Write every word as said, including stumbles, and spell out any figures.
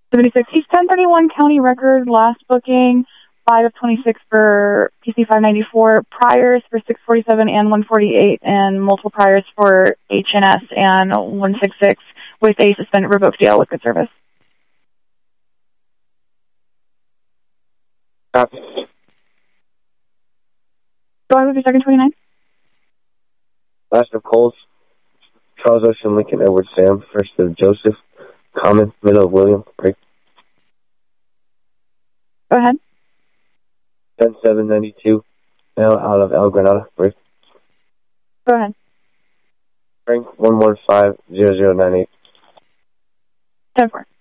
seventy-six, East ten thirty-one County Record, last booking, five of twenty-six for P C five ninety-four, priors for six forty-seven and one forty-eight, and multiple priors for H N S and one sixty-six with a suspended revoked deal with good service. Copy. Go ahead with your second twenty-nine. Last of Coles, Charles Ocean, Lincoln, Edward, Sam, first of Joseph, Common, middle of William, break. Go ahead. ten seven ninety-two, now out of El Granada, break. Go ahead. Frank, one one five zero zero nine eight. ten four.